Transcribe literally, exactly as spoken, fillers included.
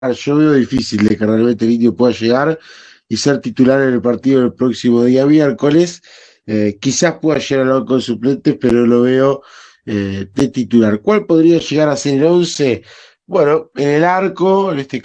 yo veo difícil de que realmente el Indio pueda llegar y ser titular en el partido del próximo día miércoles. Eh, quizás pueda llegar al banco de suplentes, pero lo veo eh, de titular. ¿Cuál podría llegar a ser el once? Bueno, en el arco, en este